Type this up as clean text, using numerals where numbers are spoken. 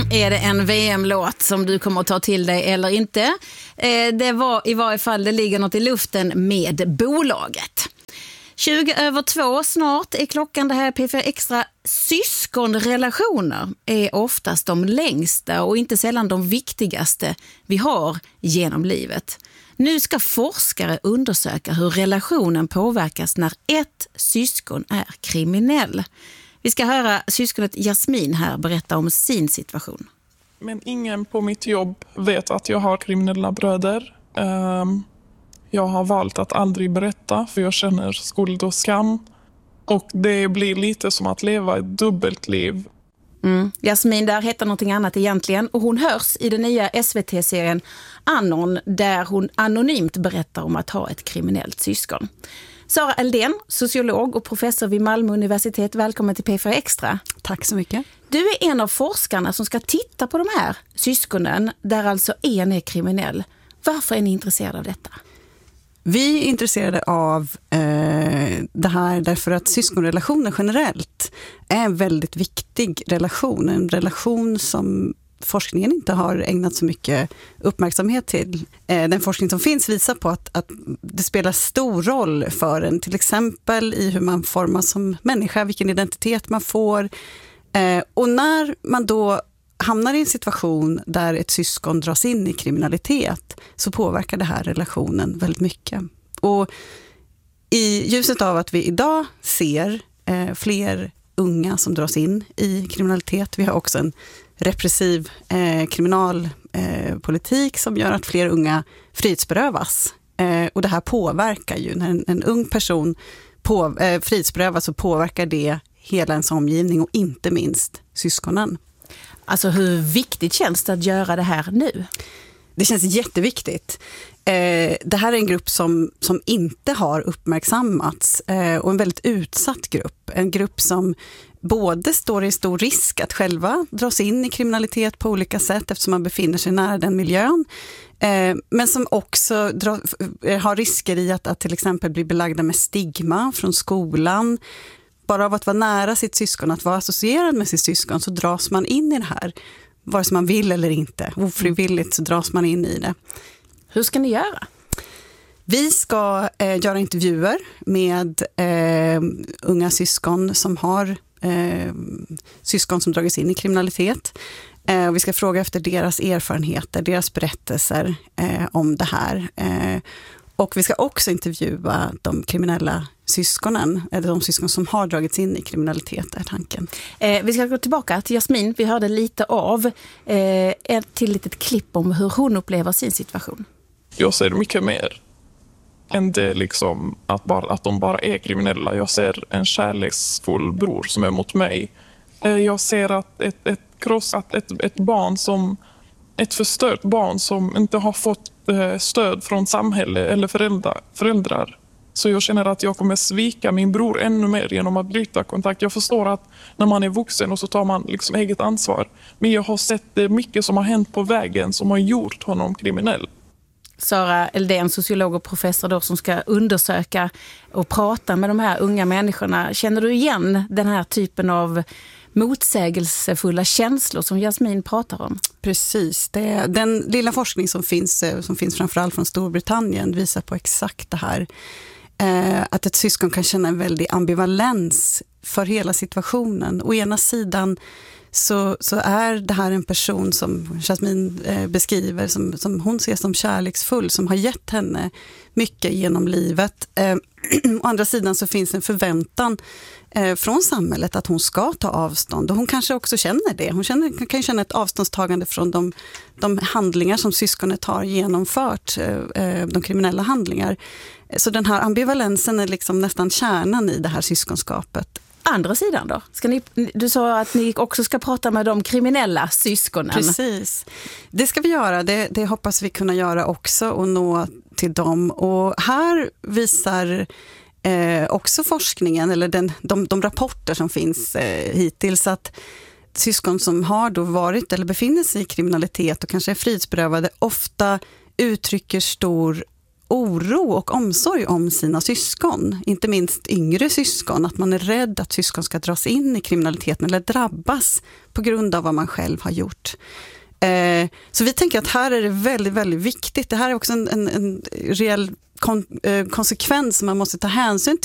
Är det en VM-låt som du kommer att ta till dig eller inte? Det var i varje fall, det ligger något i luften med bolaget. 2:20 snart är klockan, det här P4 Extra. Syskonrelationer är oftast de längsta och inte sällan de viktigaste vi har genom livet. Nu ska forskare undersöka hur relationen påverkas när ett syskon är kriminell. Vi ska höra syskonet Jasmin här berätta om sin situation. Men ingen på mitt jobb vet att jag har kriminella bröder. Jag har valt att aldrig berätta för jag känner skuld och skam. Och det blir lite som att leva ett dubbelt liv. Jasmin där heter någonting annat egentligen och hon hörs i den nya SVT-serien Anon där hon anonymt berättar om att ha ett kriminellt syskon. Sara Eldén, sociolog och professor vid Malmö universitet, välkommen till P4 Extra. Tack så mycket. Du är en av forskarna som ska titta på de här syskonen där alltså en är kriminell. Varför är ni intresserade av detta? Vi är intresserade av det här därför att syskonrelationer generellt är en väldigt viktig relation. En relation som forskningen inte har ägnat så mycket uppmärksamhet till. Den forskning som finns visar på att det spelar stor roll för en, till exempel i hur man formas som människa, vilken identitet man får. Och när man då hamnar i en situation där ett syskon dras in i kriminalitet så påverkar det här relationen väldigt mycket. Och i ljuset av att vi idag ser fler unga som dras in i kriminalitet, vi har också en repressiv kriminalpolitik som gör att fler unga frihetsberövas. Och det här påverkar ju, när en ung person frihetsberövas så påverkar det hela ens omgivning och inte minst syskonen. Alltså hur viktigt känns det att göra det här nu? Det känns jätteviktigt. Det här är en grupp som inte har uppmärksammats och en väldigt utsatt grupp. En grupp som både står i stor risk att själva dras in i kriminalitet på olika sätt eftersom man befinner sig nära den miljön. Men som också har risker i att till exempel bli belagda med stigma från skolan. Bara av att vara nära sitt syskon, att vara associerad med sitt syskon så dras man in i det här. Vare sig man vill eller inte. Ofrivilligt så dras man in i det. Hur ska ni göra? Vi ska göra intervjuer med unga syskon som har syskon som dragits in i kriminalitet. Vi ska fråga efter deras erfarenheter, deras berättelser om det här. Och vi ska också intervjua de kriminella syskonen, eller de syskon som har dragits in i kriminalitet, är tanken. Vi ska gå tillbaka till Jasmin. Vi hörde lite av ett till litet klipp om hur hon upplever sin situation. Jag ser mycket mer än det liksom att de bara är kriminella. Jag ser en kärleksfull bror som är mot mig. Jag ser att ett barn som ett förstört barn som inte har fått stöd från samhälle eller föräldrar. Så jag känner att jag kommer svika min bror ännu mer genom att bryta kontakt. Jag förstår att när man är vuxen och så tar man liksom eget ansvar. Men jag har sett mycket som har hänt på vägen som har gjort honom kriminell. Sara Eldén, sociolog och professor då, som ska undersöka och prata med de här unga människorna. Känner du igen den här typen av motsägelsefulla känslor som Jasmin pratar om? Precis. Den lilla forskning som finns framförallt från Storbritannien visar på exakt det här. Att ett syskon kan känna en väldig ambivalens för hela situationen. Å ena sidan så är det här en person som Jasmin beskriver som hon ser som kärleksfull, som har gett henne mycket genom livet. Å andra sidan så finns en förväntan från samhället att hon ska ta avstånd, och hon kanske också känner det. Hon kan känna ett avståndstagande från de handlingar som syskonet har genomfört, de kriminella handlingar. Så den här ambivalensen är liksom nästan kärnan i det här syskonskapet. Andra sidan då? Du sa att ni också ska prata med de kriminella syskonen. Precis. Det ska vi göra. Det hoppas vi kunna göra också och nå till dem. Och här visar också forskningen, eller de rapporter som finns hittills, att syskon som har då varit eller befinner sig i kriminalitet och kanske är frihetsberövade ofta uttrycker stor oro och omsorg om sina syskon, inte minst yngre syskon, att man är rädd att syskon ska dras in i kriminaliteten eller drabbas på grund av vad man själv har gjort. Så vi tänker att här är det väldigt, väldigt viktigt. Det här är också en reell konsekvens som man måste ta hänsyn